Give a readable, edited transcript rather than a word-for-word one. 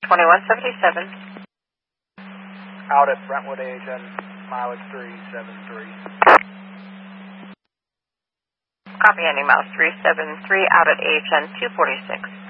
2177. Out at Brentwood AHN, mileage 373. Copy, ending miles 373, out at AHN 246.